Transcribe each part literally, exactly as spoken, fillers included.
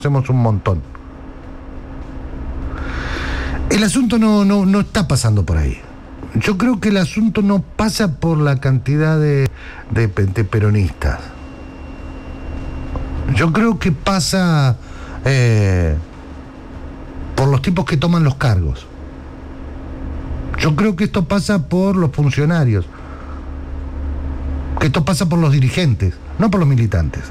conocemos un montón. El asunto no, no, no está pasando por ahí. Yo creo que el asunto no pasa por la cantidad de, de, de peronistas. Yo creo que pasa eh, por los tipos que toman los cargos. Yo creo que esto pasa por los funcionarios. Que esto pasa por los dirigentes, no por los militantes.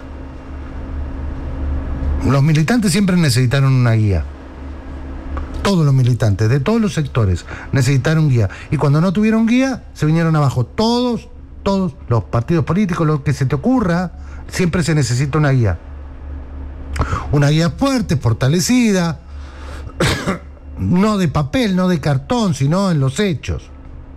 Los militantes siempre necesitaron una guía. Todos los militantes, de todos los sectores, necesitaron guía. Y cuando no tuvieron guía, se vinieron abajo. Todos, todos los partidos políticos, lo que se te ocurra, siempre se necesita una guía. Una guía fuerte, fortalecida, no de papel, no de cartón, sino en los hechos.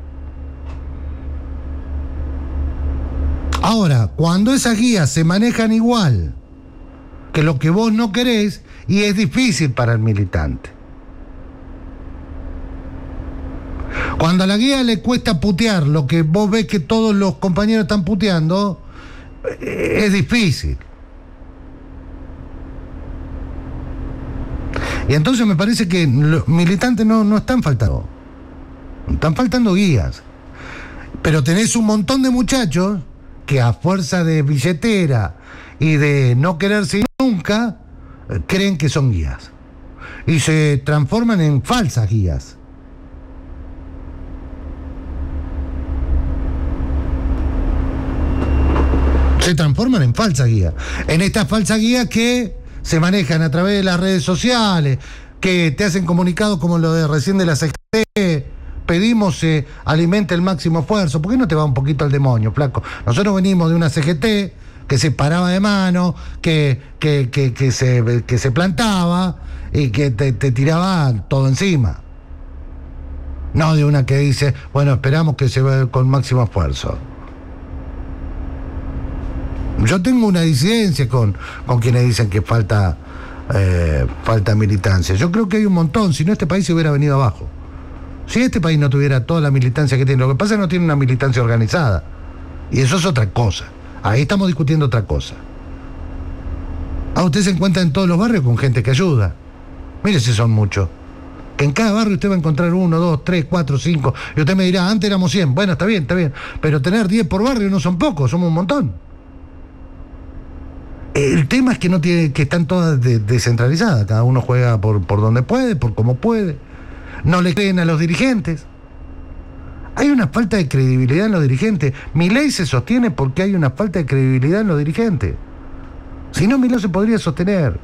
Ahora, cuando esas guías se manejan igual que lo que vos no querés, y es difícil para el militante. Cuando a la guía le cuesta putear lo que vos ves que todos los compañeros están puteando, es difícil. Y entonces me parece que los militantes no, no están faltando. Están faltando guías. Pero tenés un montón de muchachos que a fuerza de billetera y de no quererse ir nunca, creen que son guías. Y se transforman en falsas guías. Se transforman en falsas guías. En estas falsas guías que se manejan a través de las redes sociales, que te hacen comunicados como lo de recién de la C G T, pedimos se eh, alimente el máximo esfuerzo. ¿Por qué no te va un poquito al demonio, flaco? Nosotros venimos de una C G T que se paraba de mano, que, que, que, que, se, que se plantaba y que te, te tiraba todo encima. No de una que dice, bueno, esperamos que se vaya con máximo esfuerzo. Yo tengo una disidencia con, con quienes dicen que falta, eh, falta militancia. Yo creo que hay un montón, si no este país se hubiera venido abajo. Si este país no tuviera toda la militancia que tiene, lo que pasa es que no tiene una militancia organizada. Y eso es otra cosa. Ahí estamos discutiendo otra cosa. Ah, usted se encuentra en todos los barrios con gente que ayuda. Mire si son muchos. Que en cada barrio usted va a encontrar uno, dos, tres, cuatro, cinco. Y usted me dirá, antes éramos cien. Bueno, está bien, está bien. Pero tener diez por barrio no son pocos, somos un montón. El tema es que no tiene, que están todas de, descentralizadas. Cada uno juega por, por donde puede, por cómo puede. No le creen a los dirigentes. Hay una falta de credibilidad en los dirigentes. Milei se sostiene porque hay una falta de credibilidad en los dirigentes. Si no, Milei se podría sostener.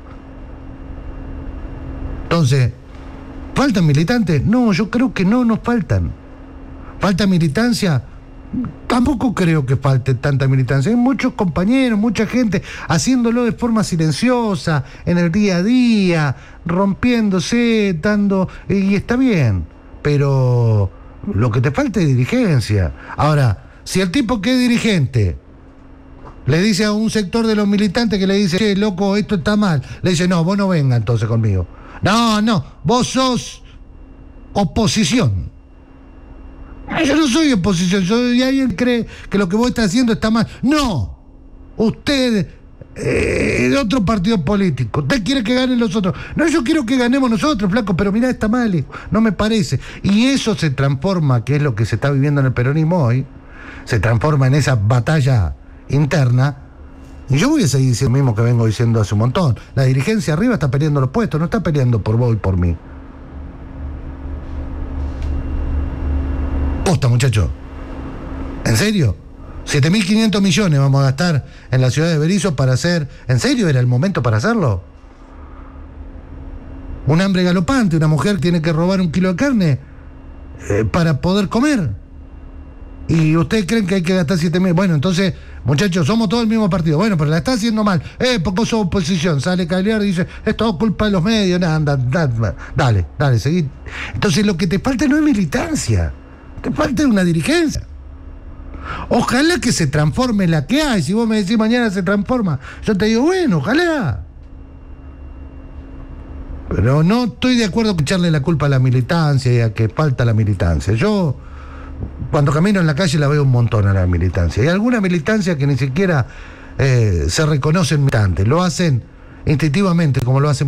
Entonces, ¿faltan militantes? No, yo creo que no nos faltan. ¿Falta militancia? Tampoco creo que falte tanta militancia. Hay muchos compañeros, mucha gente haciéndolo de forma silenciosa, en el día a día, rompiéndose, dando... Y está bien, pero lo que te falta es dirigencia. Ahora, si el tipo que es dirigente le dice a un sector de los militantes que le dice, che, loco, esto está mal, le dice, no, vos no venga entonces conmigo. No, no, vos sos oposición. Yo no soy oposición, yo, y alguien cree que lo que vos estás haciendo está mal. No, usted es eh, otro partido político, usted quiere que ganen los otros. No, yo quiero que ganemos nosotros, flaco, pero mirá, está mal, hijo. No me parece. Y eso se transforma, que es lo que se está viviendo en el peronismo hoy, se transforma en esa batalla interna. Y yo voy a seguir diciendo lo mismo que vengo diciendo hace un montón. La dirigencia arriba está peleando los puestos, no está peleando por vos y por mí. Posta, muchacho. ¿En serio? siete mil quinientos millones vamos a gastar en la ciudad de Berisso para hacer... ¿En serio era el momento para hacerlo? Un hambre galopante, una mujer tiene que robar un kilo de carne eh, para poder comer. ¿Y ustedes creen que hay que gastar siete mil? Bueno, entonces, muchachos, somos todos el mismo partido. Bueno, pero la está haciendo mal. Eh, porque vos sos oposición. Sale Cagliari y dice, es todo culpa de los medios. Nah, anda, anda, dale, dale, seguí. Entonces lo que te falta no es militancia. Te falta una dirigencia. Ojalá que se transforme la que hay. Si vos me decís mañana se transforma, yo te digo, bueno, ojalá. Pero no estoy de acuerdo con echarle la culpa a la militancia y a que falta la militancia. Yo, cuando camino en la calle, la veo un montón a la militancia. Y alguna militancia que ni siquiera eh, se reconocen militantes. Lo hacen instintivamente, como lo hacen